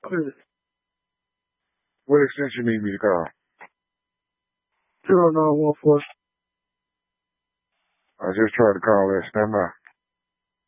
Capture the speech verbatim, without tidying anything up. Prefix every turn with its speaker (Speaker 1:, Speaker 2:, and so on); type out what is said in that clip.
Speaker 1: What extension you need me to call?
Speaker 2: zero nine one four.
Speaker 1: I just tried to call that. Stand by.